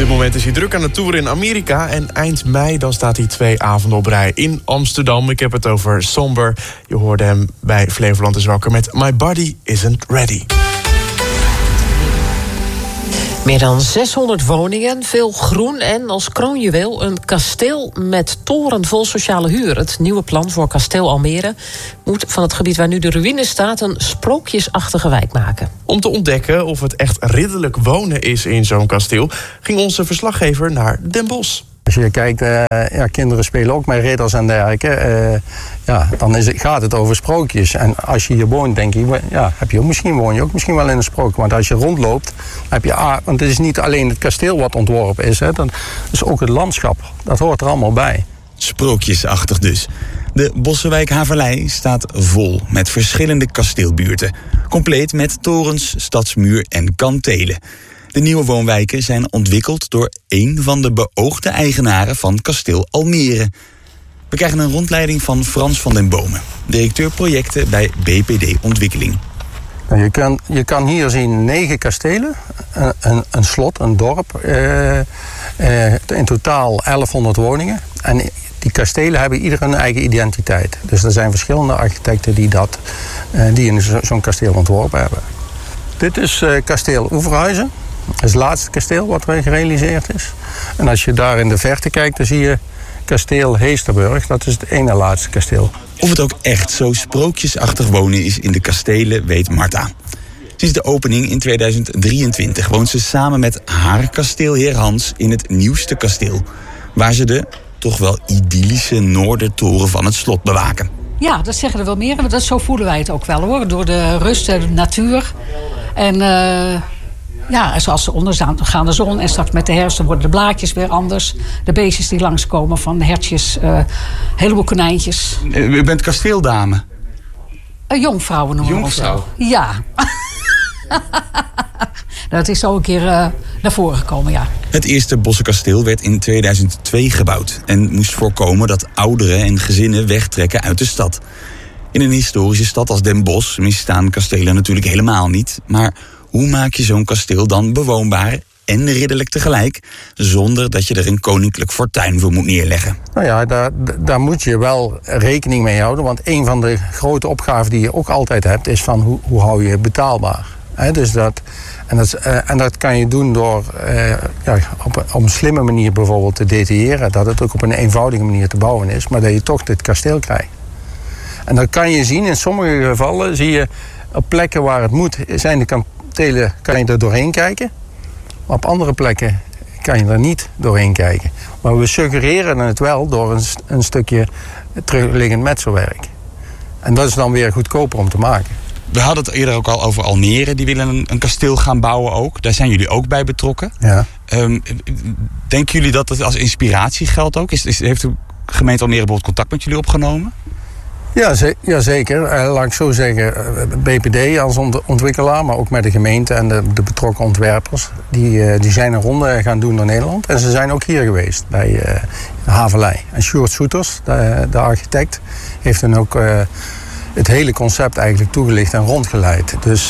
dit moment is hij druk aan het toeren in Amerika. En eind mei dan staat hij 2 avonden op rij in Amsterdam. Ik heb het over Somber. Je hoorde hem bij Flevoland is Wakker met My Body Isn't Ready. Meer dan 600 woningen, veel groen en als kroonjuweel een kasteel met toren vol sociale huur. Het nieuwe plan voor Kasteel Almere moet van het gebied waar nu de ruïne staat een sprookjesachtige wijk maken. Om te ontdekken of het echt ridderlijk wonen is in zo'n kasteel, ging onze verslaggever naar Den Bosch. Als je kijkt, kinderen spelen ook met ridders en dergelijke. Dan gaat het over sprookjes. En als je hier woont, denk je, woon je ook misschien wel in een sprookje. Want als je rondloopt, heb je... want het is niet alleen het kasteel wat ontworpen is. Hè, dat is ook het landschap. Dat hoort er allemaal bij. Sprookjesachtig dus. De Bossenwijk Haverlei staat vol met verschillende kasteelbuurten. Compleet met torens, stadsmuur en kantelen. De nieuwe woonwijken zijn ontwikkeld door één van de beoogde eigenaren van Kasteel Almere. We krijgen een rondleiding van Frans van den Bomen, directeur projecten bij BPD Ontwikkeling. Je kan hier zien 9 kastelen, een slot, een dorp, in totaal 1100 woningen. En die kastelen hebben ieder een eigen identiteit. Dus er zijn verschillende architecten die in zo'n kasteel ontworpen hebben. Dit is kasteel Oeverhuizen. Dat is het laatste kasteel wat gerealiseerd is. En als je daar in de verte kijkt, dan zie je kasteel Heesterburg. Dat is het ene laatste kasteel. Of het ook echt zo sprookjesachtig wonen is in de kastelen, weet Marta. Sinds de opening in 2023 woont ze samen met haar kasteelheer Hans in het nieuwste kasteel, waar ze de toch wel idyllische Noordertoren van het slot bewaken. Ja, dat zeggen er wel meer. Maar zo voelen wij het ook wel hoor. Door de rust en de natuur. En zoals de ondergaande zon. En straks met de herfst worden de blaadjes weer anders. De beestjes die langskomen van hertjes. Een heleboel konijntjes. U bent kasteeldame? Jonkvrouwen noemen we ons. Jonkvrouw? Ja. Dat is zo een keer naar voren gekomen, ja. Het eerste Bossenkasteel werd in 2002 gebouwd en moest voorkomen dat ouderen en gezinnen wegtrekken uit de stad. In een historische stad als Den Bosch misstaan kastelen natuurlijk helemaal niet. Maar hoe maak je zo'n kasteel dan bewoonbaar en ridderlijk tegelijk, zonder dat je er een koninklijk fortuin voor moet neerleggen? Nou ja, daar moet je wel rekening mee houden. Want een van de grote opgaven die je ook altijd hebt, is van hoe hou je het betaalbaar? Dus dat kan je doen door op een slimme manier bijvoorbeeld te detailleren. Dat het ook op een eenvoudige manier te bouwen is, maar dat je toch dit kasteel krijgt. En dan kan je zien, in sommige gevallen zie je op plekken waar het moet, zijn de kantelen, kan je er doorheen kijken. Maar op andere plekken kan je er niet doorheen kijken. Maar we suggereren het wel door een stukje terugliggend metselwerk. En dat is dan weer goedkoper om te maken. We hadden het eerder ook al over Almere. Die willen een kasteel gaan bouwen ook. Daar zijn jullie ook bij betrokken. Ja. Denken jullie dat het als inspiratie geldt ook? Heeft de gemeente Almere bijvoorbeeld contact met jullie opgenomen? Ja, zeker. Laat ik zo zeggen, BPD als ontwikkelaar, maar ook met de gemeente en de betrokken ontwerpers. Die zijn een ronde gaan doen door Nederland. En ze zijn ook hier geweest bij Haverlei. En Sjoerd Soeters, de architect, heeft dan ook het hele concept eigenlijk toegelicht en rondgeleid. Dus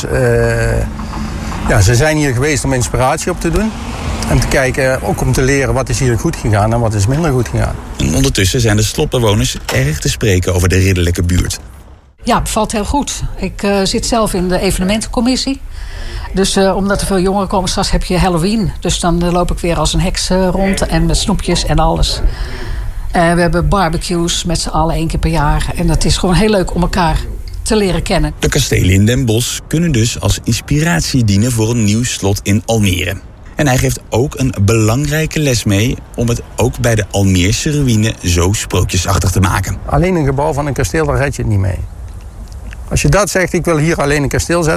ze zijn hier geweest om inspiratie op te doen. En te kijken, ook om te leren wat is hier goed gegaan en wat is minder goed gegaan. En ondertussen zijn de slotbewoners erg te spreken over de ridderlijke buurt. Ja, bevalt heel goed. Ik zit zelf in de evenementencommissie. Dus omdat er veel jongeren komen, straks heb je Halloween. Dus dan loop ik weer als een heks rond en met snoepjes en alles. We hebben barbecues met z'n allen 1 keer per jaar. En dat is gewoon heel leuk om elkaar te leren kennen. De kastelen in Den Bosch kunnen dus als inspiratie dienen voor een nieuw slot in Almere. En hij geeft ook een belangrijke les mee om het ook bij de Almeerse ruïne zo sprookjesachtig te maken. Alleen een gebouw van een kasteel, daar red je het niet mee. Als je dat zegt, ik wil hier alleen een kasteel zetten,